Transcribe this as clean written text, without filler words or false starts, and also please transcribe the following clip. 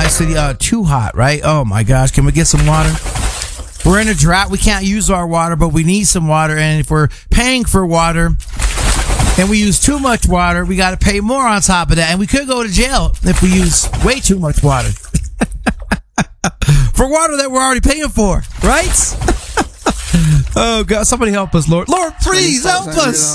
City, too hot, right? Oh my gosh, can we get some water? We're in a drought. We can't use our water, but we need some water. And if we're paying for water and we use too much water, we got to pay more on top of that. And we could go to jail if we use way too much water. For water that we're already paying for, right? Oh God, somebody help us, Lord. Lord, please help us.